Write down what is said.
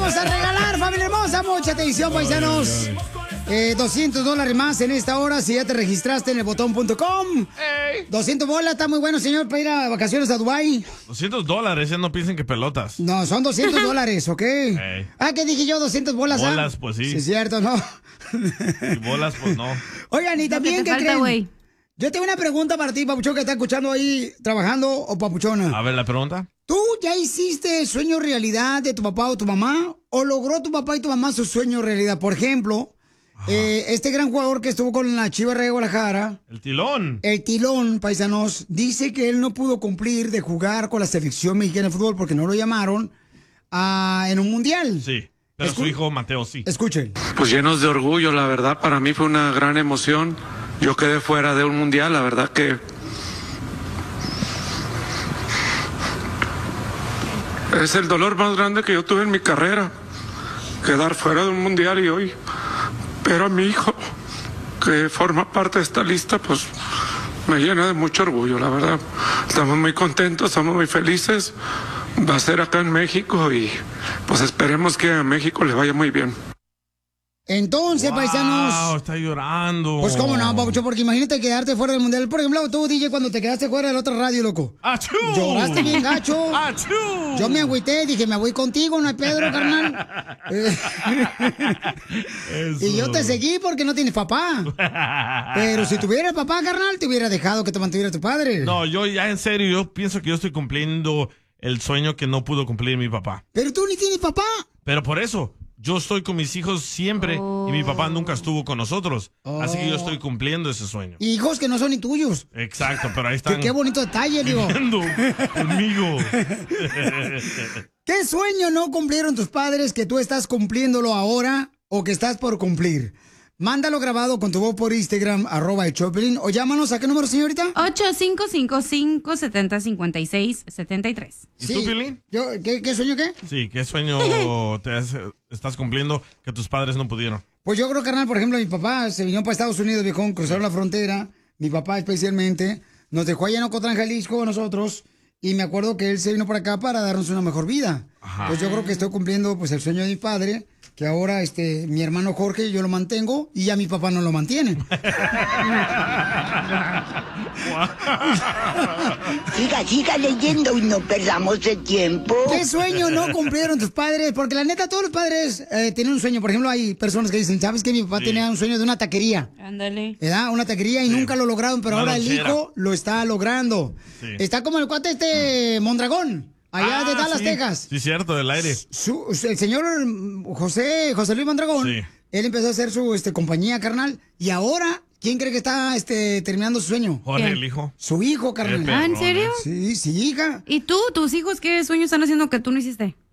vamos a regalar, familia hermosa. Mucha atención, paisanos. $200 más en esta hora si ya te registraste en elbotón.com. 200 bolas, está muy bueno, señor, para ir a vacaciones a Dubái. $200, ya no piensen que pelotas. No, son $200, ¿ok? Ah, ¿qué dije yo? 200 bolas. Bolas, pues sí. Sí, es cierto, ¿no? Y bolas, pues no. Oigan, y también, ¿qué creen? Wey. Yo tengo una pregunta para ti, papuchón, que está escuchando ahí, trabajando, o papuchona. A ver, la pregunta. ¿Tú ya hiciste sueño realidad de tu papá o tu mamá? ¿O logró tu papá y tu mamá su sueño realidad? Por ejemplo, este gran jugador que estuvo con la Chivas de Guadalajara. El Tilón. El Tilón, paisanos, dice que él no pudo cumplir de jugar con la selección mexicana de fútbol porque no lo llamaron en un mundial. Sí, pero su hijo Mateo sí. Escuchen. Pues llenos de orgullo, la verdad, para mí fue una gran emoción. Yo quedé fuera de un mundial, la verdad que es el dolor más grande que yo tuve en mi carrera, quedar fuera de un mundial y hoy. Pero a mi hijo, que forma parte de esta lista, pues me llena de mucho orgullo, la verdad. Estamos muy contentos, estamos muy felices. Va a ser acá en México y pues esperemos que a México le vaya muy bien. Entonces, paisanos. Está llorando. Pues cómo no, papucho, porque imagínate quedarte fuera del mundial. Por ejemplo, tú, DJ, cuando te quedaste fuera de la otra radio, loco. ¡Achú! Lloraste bien gacho. ¡Achú! Yo me agüité, dije, me voy contigo, no hay Pedro, carnal. Y yo te seguí porque no tienes papá. Pero si tuvieras papá, carnal, te hubiera dejado que te mantuviera tu padre. No, yo ya en serio, yo pienso que yo estoy cumpliendo el sueño que no pudo cumplir mi papá. Pero tú ni tienes papá. Pero por eso, yo estoy con mis hijos siempre y mi papá nunca estuvo con nosotros. Así que yo estoy cumpliendo ese sueño. Hijos que no son ni tuyos. Exacto, pero ahí están. Qué bonito detalle, digo. Conmigo. ¿Qué sueño no cumplieron tus padres que tú estás cumpliéndolo ahora o que estás por cumplir? Mándalo grabado con tu voz por Instagram, @el Choplin, o llámanos. ¿A qué número, señorita? 8555-576-73. ¿Y tú, Pilín? ¿Qué sueño qué? Sí, ¿qué sueño estás cumpliendo que tus padres no pudieron? Pues yo creo, carnal, por ejemplo, mi papá se vino para Estados Unidos, viejón, cruzaron la frontera, mi papá especialmente, nos dejó allá en Ocotlán, Jalisco, a nosotros, y me acuerdo que él se vino para acá para darnos una mejor vida. Ajá. Pues yo creo que estoy cumpliendo pues el sueño de mi padre, que ahora mi hermano Jorge yo lo mantengo y ya mi papá no lo mantiene. Siga leyendo y no perdamos el tiempo. ¿Qué sueño no cumplieron tus padres? Porque la neta, todos los padres tienen un sueño. Por ejemplo, hay personas que dicen, ¿sabes qué? Mi papá tenía un sueño de una taquería. Ándale. ¿Verdad? Una taquería y nunca lo lograron, pero ahora el hijo lo está logrando. Sí. Está como el cuate Mondragón. Allá de Dallas, Texas. Sí, cierto, del aire. El señor José Luis Mondragón, él empezó a hacer su compañía, carnal. Y ahora, ¿quién cree que está terminando su sueño? Jorge, el hijo. Su hijo, carnal. ¿En serio? Sí, hija. ¿Y tú, tus hijos, qué sueños están haciendo que tú no hiciste?